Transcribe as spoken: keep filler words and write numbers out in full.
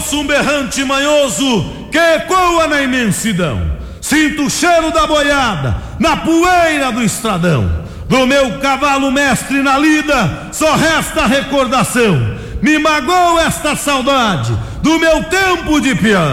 Ouço um berrante manhoso que ecoa na imensidão. Sinto o cheiro da boiada na poeira do estradão. Do meu cavalo mestre na lida só resta a recordação. Me magoa esta saudade do meu tempo de peão.